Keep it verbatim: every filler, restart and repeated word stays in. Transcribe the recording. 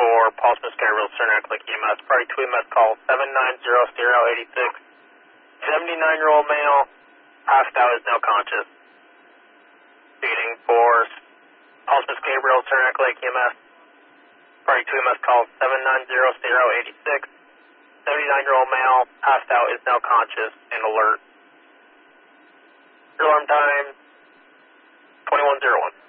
for Paul Smith Gabriel, Cernak Lake E M S. Priority two E M S call seven nine zero zero eight six. seventy-nine-year-old male, passed out, is now conscious. Speeding for Paul Smith Gabriel, Cernak Lake E M S. Priority two E M S call seven nine zero zero eight six. seventy-nine-year-old male, passed out, is now conscious and alert. Alarm time twenty-one oh one.